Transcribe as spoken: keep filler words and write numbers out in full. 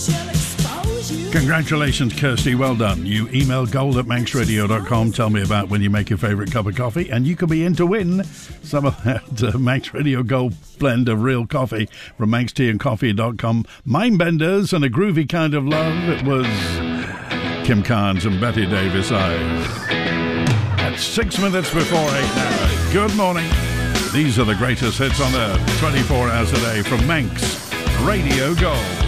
Congratulations, Kirsty. Well done. You email gold at manx radio dot com. Tell me about when you make your favourite cup of coffee, and you could be in to win some of that uh, Manx Radio Gold blend of real coffee from manx tea and coffee dot com. Mindbenders and a groovy kind of love. It was Kim Carnes and Betty Davis Eyes. At six minutes before eight now. Good morning. These are the greatest hits on earth, twenty-four hours a day from Manx Radio Gold.